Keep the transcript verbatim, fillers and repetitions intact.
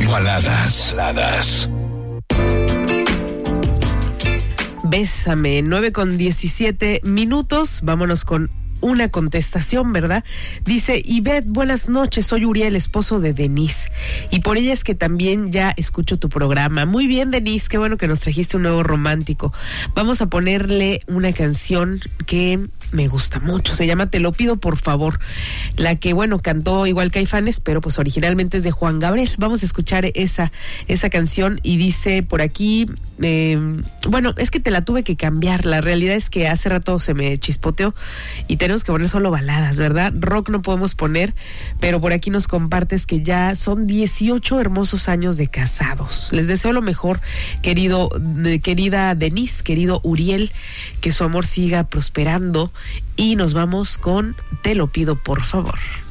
Baladas. Baladas. Bésame, nueve con diecisiete minutos. Vámonos con una contestación, ¿verdad? Dice Ivette, buenas noches, soy Uriel, esposo de Denise, y por ella es que también ya escucho tu programa. Muy bien, Denise, qué bueno que nos trajiste un nuevo romántico. Vamos a ponerle una canción que me gusta mucho, se llama Te lo pido por favor, la que, bueno, cantó igual Caifanes, pero pues originalmente es de Juan Gabriel. Vamos a escuchar esa, esa canción y dice por aquí, eh, bueno, es que te la tuve que cambiar, la realidad es que hace rato se me chispoteó y tenemos que poner solo baladas, ¿verdad? Rock no podemos poner, pero por aquí nos compartes que ya son dieciocho hermosos años de casados. Les deseo lo mejor, querido, querida Denise, querido Uriel, que su amor siga prosperando, y nos vamos con Te lo pido por favor.